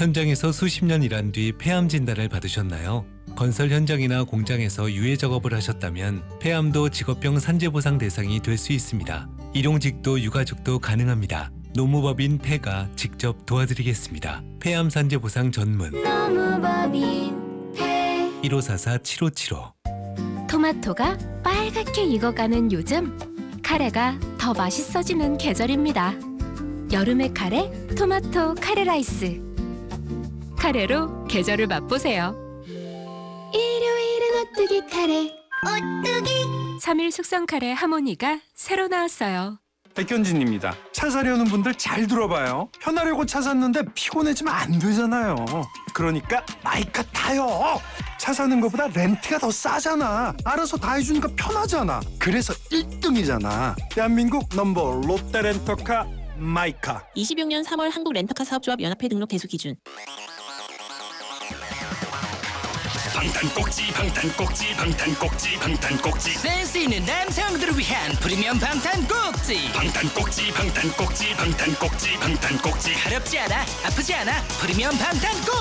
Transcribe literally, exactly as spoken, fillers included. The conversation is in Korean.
현장에서 수십 년 일한 뒤 폐암 진단을 받으셨나요? 건설 현장이나 공장에서 유해 작업을 하셨다면 폐암도 직업병 산재보상 대상이 될 수 있습니다. 일용직도 유가족도 가능합니다. 노무법인 폐가 직접 도와드리겠습니다. 폐암 산재보상 전문 노무법인 폐. 일오사사 칠오칠오. 토마토가 빨갛게 익어가는 요즘, 카레가 더 맛있어지는 계절입니다. 여름의 카레, 토마토 카레 라이스. 카레로 계절을 맛보세요. 일요일은 오뚜기 카레. 오뚜기. 삼 일 숙성 카레 하모니가 새로 나왔어요. 백현진입니다. 차 사려는 분들 잘 들어봐요. 편하려고 차 샀는데 피곤해지면 안 되잖아요. 그러니까 마이카 타요. 차 사는 것보다 렌트가 더 싸잖아. 알아서 다 해주니까 편하잖아. 그래서 일 등이잖아. 대한민국 넘버 롯데렌터카 마이카. 이십육 년 삼월 한국 렌터카 사업조합 연합회 등록 대수 기준. 방탄꼭지 방탄꼭지 방탄꼭지 방탄꼭지 센스 있는 남성들을 위한 프리미엄 방탄꼭지. 방탄꼭지 방탄꼭지 방탄꼭지 방탄꼭지 가렵지 않아, 아프지 않아. 프리미엄 방탄꼭지.